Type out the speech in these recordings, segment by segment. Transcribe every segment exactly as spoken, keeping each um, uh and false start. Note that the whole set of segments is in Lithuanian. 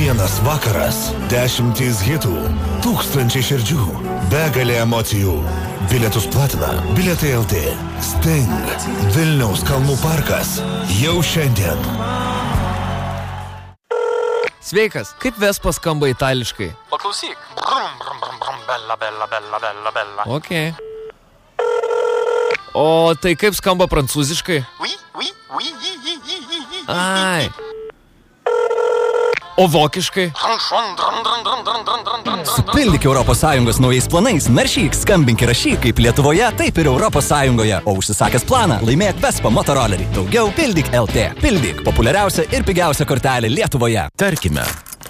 Vienas vakaras, dešimtys hitų, tūkstančiai širdžių, begalė emocijų. Bilietus platina Bilietai L T. Sting, Vilniaus kalnų parkas, jau šiandien. Sveikas, kaip Vespa skamba itališkai? Paklausyk. Brum, brum, brum, brum, bella, bella, bella, bella, bella. Ok. O tai kaip skamba prancūziškai? Oui, oui, oui, oui, oui, oui, oui, oui. Ai. O vokiškai? Pildyk Europos Sąjungos naujais planais, naršyk, skambink ir rašyk kaip Lietuvoje, taip ir Europos Sąjungoje. O užsisakęs planą, laimėk Vespa motorolerį. Daugiau pildyk L T. Pildyk populiariausia ir pigiausia kortelė Lietuvoje. Tarkime.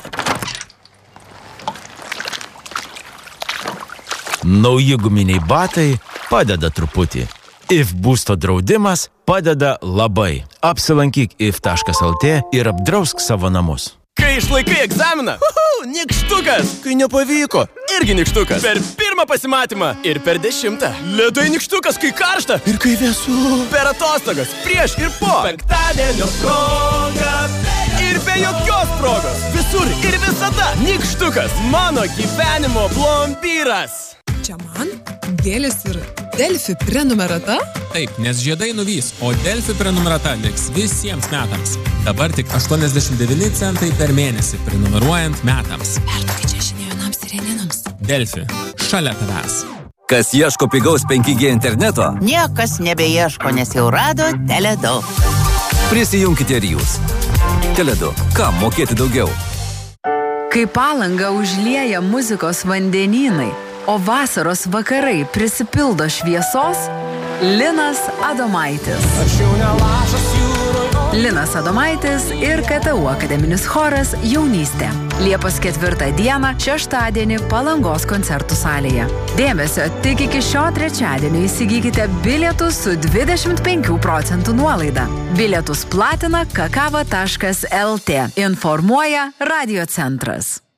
Nauji guminiai batai padeda truputį. If būsto draudimas padeda labai. Apsilankyk if taškas el te ir apdrausk savo namus. Kai išlaikai egzaminą, uhu, nikštukas. Kai nepavyko, irgi nikštukas. Per pirmą pasimatymą ir per dešimtą. Ledai nikštukas, kai karšta ir kai vėsu. Per atostogas, prieš ir po. Penktadienio proga ir be jokios progos. Visur ir visada nikštukas. Mano gyvenimo plombyras. Čia man Dėlis ir Delfi prenumerata? Taip, nes žiedai nuvys, o Delfi prenumerata liks visiems metams. Dabar tik aštuoniasdešimt devyni centai per mėnesį prenumeruojant metams. Perduokit čia žinionams ir janinams. Delfi, šalia tavęs. Kas ieško pigaus penki G interneto? Niekas nebeieško, nes jau rado Teledu. Prisijunkite ir jūs. Teledu, kam mokėti daugiau? Kai Palangą užlieja muzikos vandenynai, o vasaros vakarai prisipildo šviesos, Linas Adomaitis. Linas Adomaitis ir K T U akademinis choras Jaunystė. Liepos ketvirtą dieną, šeštadienį Palangos koncertų salėje. Dėmesio, tik iki šio trečiadienio įsigykite bilietus su dvidešimt penkių procentų nuolaida. Bilietus platina kakava taškas el te. Informuoja Radio centras.